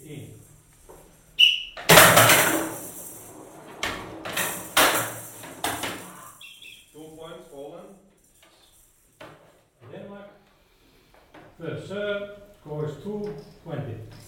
15. Points, Poland. Denmark. First serve, score is 2-20.